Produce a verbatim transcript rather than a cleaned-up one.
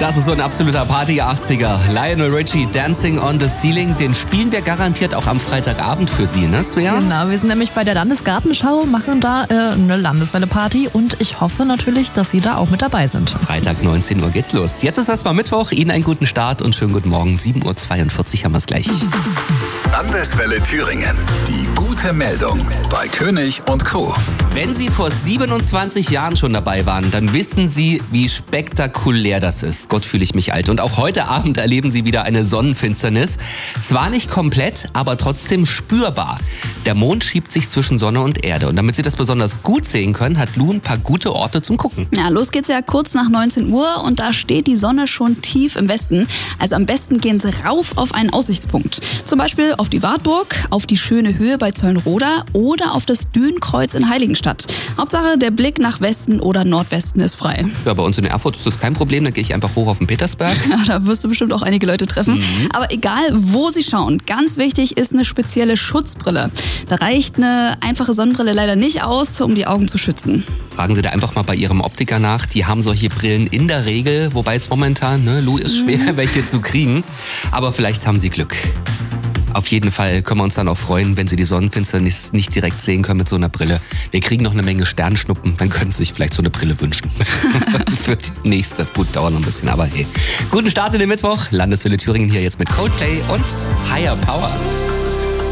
Das ist so ein absoluter Party-achtziger. Lionel Richie, Dancing on the Ceiling. Den spielen wir garantiert auch am Freitagabend für Sie, ne Svea? Genau, wir sind nämlich bei der Landesgartenschau, machen da äh, eine Landeswelle-Party und ich hoffe natürlich, dass Sie da auch mit dabei sind. Freitag neunzehn Uhr geht's los. Jetzt ist erstmal Mittwoch. Ihnen einen guten Start und schönen guten Morgen. sieben Uhr zweiundvierzig haben wir es gleich. Landeswelle Thüringen. Die gute Meldung bei König und Co. Wenn Sie vor siebenundzwanzig Jahren schon dabei waren, dann wissen Sie, wie spektakulär das ist. Gott, fühle ich mich alt. Und auch heute Abend erleben Sie wieder eine Sonnenfinsternis. Zwar nicht komplett, aber trotzdem spürbar. Der Mond schiebt sich zwischen Sonne und Erde. Und damit Sie das besonders gut sehen können, hat Lu ein paar gute Orte zum Gucken. Ja, los geht's ja kurz nach neunzehn Uhr und da steht die Sonne schon tief im Westen. Also am besten gehen Sie rauf auf einen Aussichtspunkt. Zum Beispiel auf die Wartburg, auf die schöne Höhe bei Zeulenroda oder auf das Dünenkreuz in Heiligenstadt. Hauptsache, der Blick nach Westen oder Nordwesten ist frei. Ja, bei uns in Erfurt ist das kein Problem. Dann gehe ich einfach hoch auf den Petersberg. Ja, da wirst du bestimmt auch einige Leute treffen. Mhm. Aber egal, wo Sie schauen, ganz wichtig ist eine spezielle Schutzbrille. Da reicht eine einfache Sonnenbrille leider nicht aus, um die Augen zu schützen. Fragen Sie da einfach mal bei Ihrem Optiker nach. Die haben solche Brillen in der Regel, wobei es momentan, ne, Lu, ist schwer, mhm. welche zu kriegen. Aber vielleicht haben Sie Glück. Auf jeden Fall können wir uns dann auch freuen, wenn Sie die Sonnenfinsternis nicht direkt sehen können mit so einer Brille. Wir kriegen noch eine Menge Sternschnuppen, dann können Sie sich vielleicht so eine Brille wünschen. Für die nächste. Gut, dauert noch ein bisschen, aber hey. Guten Start in den Mittwoch. Landeswelle Thüringen hier jetzt mit Coldplay und Higher Power.